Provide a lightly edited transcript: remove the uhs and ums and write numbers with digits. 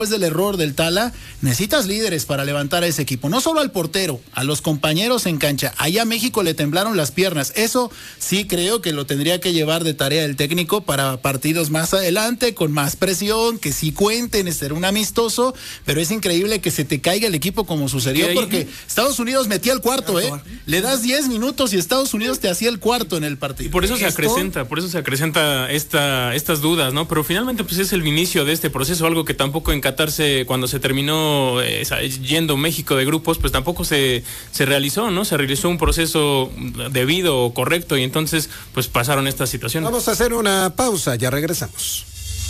Después del error del Tala, necesitas líderes para levantar a ese equipo, no solo al portero, a los compañeros en cancha. Allá a México le temblaron las piernas. Eso sí creo que lo tendría que llevar de tarea el técnico para partidos más adelante, con más presión, que sí cuenten, ser un amistoso, pero es increíble que se te caiga el equipo como sucedió, porque Estados Unidos metía el cuarto, le das 10 minutos y Estados Unidos te hacía el cuarto en el partido. Y por eso se acrecenta estas dudas, ¿no? Pero finalmente pues es el inicio de este proceso, algo que tampoco en cuando se terminó yendo México de grupos, pues tampoco se realizó, ¿no? Se realizó un proceso debido o correcto y entonces pues pasaron estas situaciones. Vamos a hacer una pausa, ya regresamos.